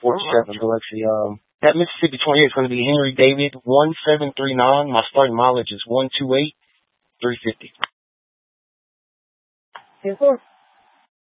47. But let's see. That Mississippi 28 is going to be Henry David 1739. My starting mileage is 128, 350. Yes, sir.